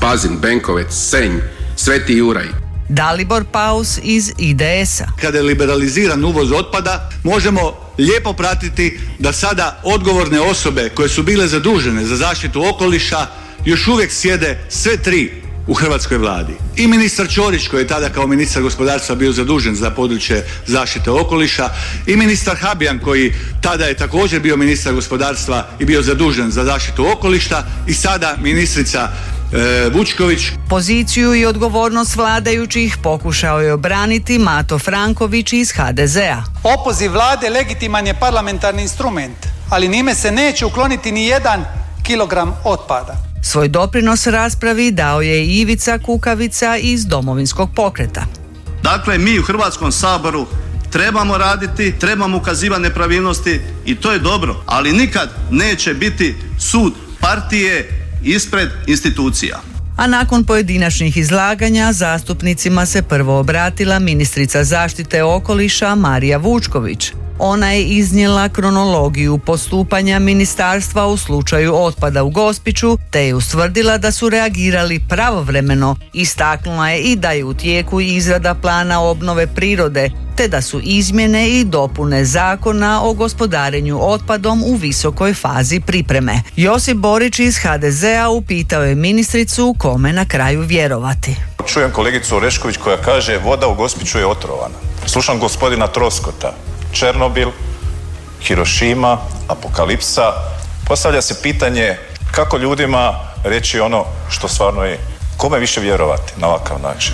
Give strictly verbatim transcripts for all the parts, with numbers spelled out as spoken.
Pazin, Benkovec, Senj, Sveti Juraj. Dalibor Paus iz I D S-a. Kada je liberaliziran uvoz otpada, možemo lijepo pratiti da sada odgovorne osobe koje su bile zadužene za zaštitu okoliša još uvijek sjede sve tri u hrvatskoj vladi. I ministar Ćorić koji je tada kao ministar gospodarstva bio zadužen za područje zaštite okoliša i ministar Habijan koji tada je također bio ministar gospodarstva i bio zadužen za zaštitu okoliša i sada ministrica e, Vučković. Poziciju i odgovornost vladajućih pokušao je obraniti Mato Franković iz H D Z-a. Opoziv vlade legitiman je parlamentarni instrument, ali njime se neće ukloniti ni jedan kilogram otpada. Svoj doprinos raspravi dao je i Ivica Kukavica iz Domovinskog pokreta. Dakle, mi u Hrvatskom saboru trebamo raditi, trebamo ukazivati nepravilnosti i to je dobro, ali nikad neće biti sud partije ispred institucija. A nakon pojedinačnih izlaganja zastupnicima se prvo obratila ministrica zaštite okoliša Marija Vučković. Ona je iznijela kronologiju postupanja ministarstva u slučaju otpada u Gospiću, te je ustvrdila da su reagirali pravovremeno. Istaknula je i da je u tijeku izrada plana obnove prirode, te da su izmjene i dopune zakona o gospodarenju otpadom u visokoj fazi pripreme. Josip Borić iz H D Z-a upitao je ministricu kome na kraju vjerovati. Čujem kolegicu Orešković koja kaže voda u Gospiću je otrovana. Slušam gospodina Troskota. Černobil, Hirošima, apokalipsa. Postavlja se pitanje kako ljudima reći ono što stvarno je. Kome više vjerovati na ovakav način?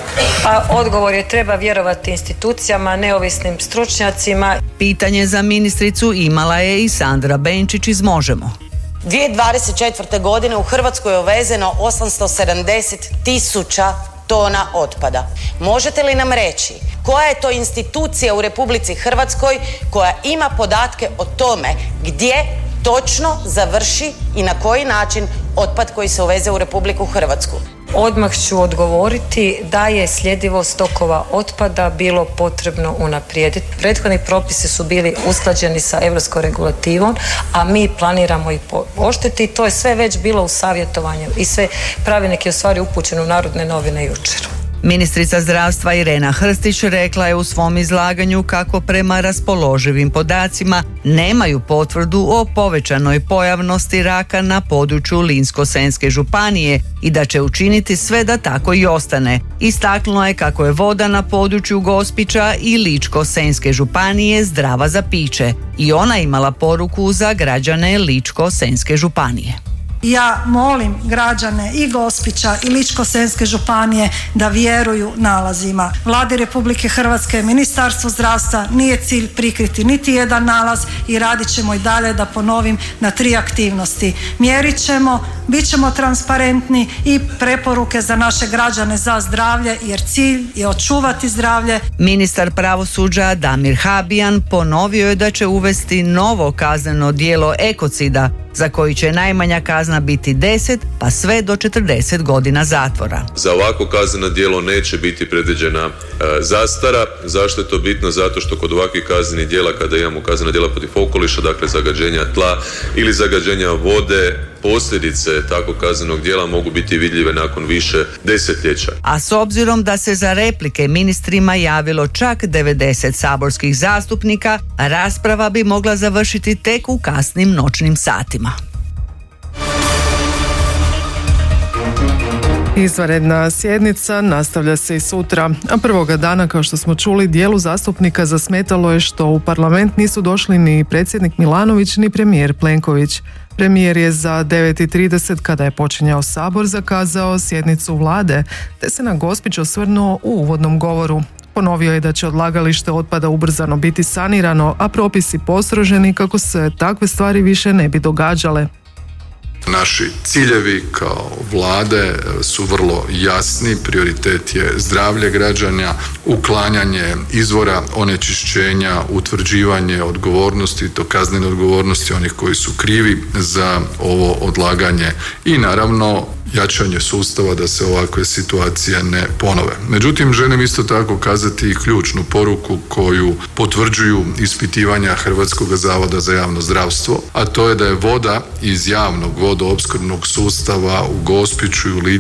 Pa odgovor je treba vjerovati institucijama, neovisnim stručnjacima. Pitanje za ministricu imala je i Sandra Benčić iz Možemo. dvije tisuće dvadeset četvrte. godine u Hrvatskoj je uvezeno osamsto sedamdeset tisuća tona otpada. Možete li nam reći koja je to institucija u Republici Hrvatskoj koja ima podatke o tome gdje točno završi i na koji način otpad koji se uveze u Republiku Hrvatsku? Odmah ću odgovoriti da je sljedivost tokova otpada bilo potrebno unaprijediti. Prethodni propisi su bili usklađeni sa europskom regulativom, a mi planiramo i pooštriti. To je sve već bilo u savjetovanju i sve pravilnik je u stvari upućen u Narodne novine jučer. Ministrica zdravstva Irena Hrstić rekla je u svom izlaganju kako prema raspoloživim podacima nemaju potvrdu o povećanoj pojavnosti raka na području Ličko-senjske županije i da će učiniti sve da tako i ostane. Istaknula je kako je voda na području Gospića i Ličko-senjske županije zdrava za piće i ona imala poruku za građane Ličko-senjske županije. Ja molim građane i Gospića i Ličko-senjske županije da vjeruju nalazima. Vladi Republike Hrvatske, Ministarstvu zdravstva nije cilj prikriti niti jedan nalaz i radit ćemo i dalje, da ponovim, na tri aktivnosti. Mjerit ćemo, bit ćemo transparentni i preporuke za naše građane za zdravlje, jer cilj je očuvati zdravlje. Ministar pravosuđa Damir Habijan ponovio je da će uvesti novo kazneno djelo ekocida, za koji će najmanja kazna biti deset pa sve do četrdeset godina zatvora. Za ovako kazneno djelo neće biti predviđena e, zastara. Zašto je to bitno? Zato što kod ovakvih kaznenih djela, kada imamo kaznena djela protiv okoliša, dakle zagađenja tla ili zagađenja vode, posljedice takvog kaznenog djela mogu biti vidljive nakon više desetljeća. A s obzirom da se za replike ministrima javilo čak devedeset saborskih zastupnika, rasprava bi mogla završiti tek u kasnim noćnim satima. Izvanredna sjednica nastavlja se i sutra, a prvoga dana, kao što smo čuli, dijelu zastupnika zasmetalo je što u parlament nisu došli ni predsjednik Milanović ni premijer Plenković. Premijer je za devet i trideset, kada je počinjao Sabor, zakazao sjednicu vlade, te se na Gospić osvrnuo u uvodnom govoru. Ponovio je da će odlagalište otpada ubrzano biti sanirano, a propisi postroženi kako se takve stvari više ne bi događale. Naši ciljevi kao vlade su vrlo jasni. Prioritet je zdravlje građana, uklanjanje izvora onečišćenja, utvrđivanje odgovornosti, to kaznene odgovornosti onih koji su krivi za ovo odlaganje i naravno jačanje sustava da se ovakve situacije ne ponove. Međutim, želim isto tako kazati i ključnu poruku koju potvrđuju ispitivanja Hrvatskog zavoda za javno zdravstvo, a to je da je voda iz javnog vodoopskrbnog sustava u Gospiću i u